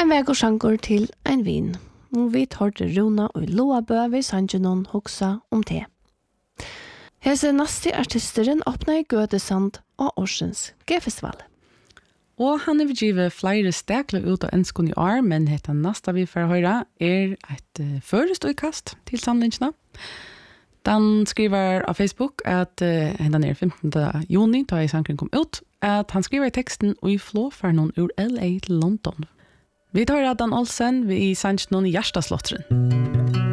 En väg och sjanker till en vin. Och vi tar till Rona och Loabö vid Sanjunon hoksa om te. Hese nasti artisteren åpna i Götesand og Orsens G-festival. Og han er givet flere stekler ut av ønskene i år, men heter nasta vi for å høre et først utkast til samlingene. Dan skriver av Facebook at hendan 15. juni, da i sankren kom ut, at han skriver i teksten og i flå for noen ur LA til London. Vi tar Dan Olsen i Sanjunon i Gjerstadslotteren.